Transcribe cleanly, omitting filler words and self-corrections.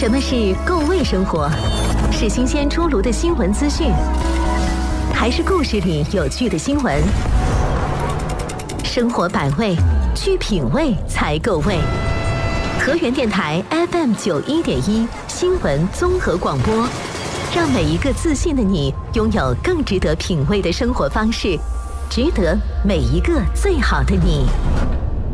什么是够味生活？是新鲜出炉的新闻资讯，还是故事里有趣的新闻？生活百味，去品味才够味。河源电台 FM91.1新闻综合广播，让每一个自信的你拥有更值得品味的生活方式，值得每一个最好的你。